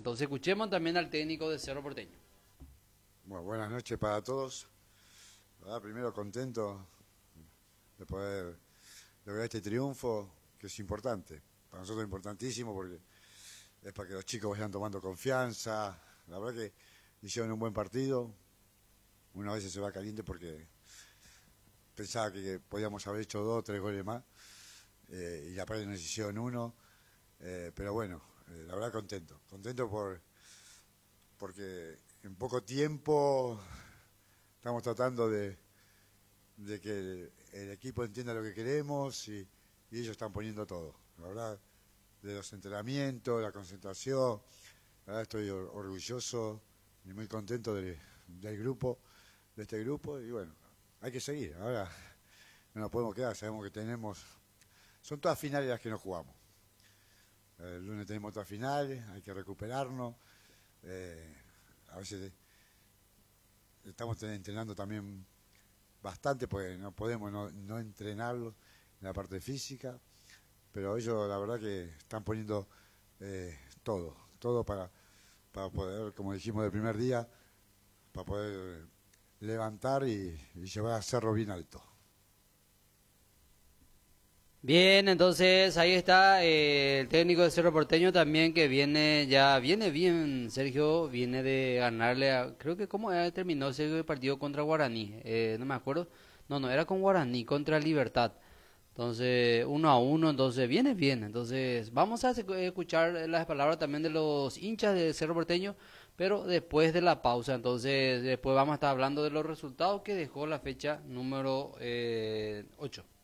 Entonces escuchemos también al técnico de Cerro Porteño. Bueno, buenas noches para todos. Primero contento de poder lograr este triunfo, que es importante. Para nosotros es importantísimo porque es para que los chicos vayan tomando confianza. La verdad que hicieron un buen partido. Una vez se va caliente porque pensaba que podíamos haber hecho 2 o 3 goles más. Y aparte nos hicieron 1. Pero bueno, la verdad contento. Contento porque en poco tiempo estamos tratando de que el equipo entienda lo que queremos y ellos están poniendo todo. La verdad, de los entrenamientos, la concentración, la verdad estoy orgulloso y muy contento del grupo, de este grupo, y bueno, hay que seguir. Ahora no nos podemos quedar, sabemos que son todas finales las que nos jugamos. El lunes tenemos otras finales, hay que recuperarnos. A veces estamos entrenando también bastante, porque no podemos no entrenarlos en la parte física, pero ellos la verdad que están poniendo todo para poder, como dijimos el primer día, para poder levantar y llevar a Cerro bien alto. Bien, entonces ahí está el técnico de Cerro Porteño también, que viene bien, Sergio, viene de ganarle creo que cómo terminó ese partido contra Guaraní, no me acuerdo, no, era con Guaraní, contra Libertad, entonces 1-1, entonces viene bien, entonces vamos a escuchar las palabras también de los hinchas de Cerro Porteño, pero después de la pausa, entonces después vamos a estar hablando de los resultados que dejó la fecha número 8.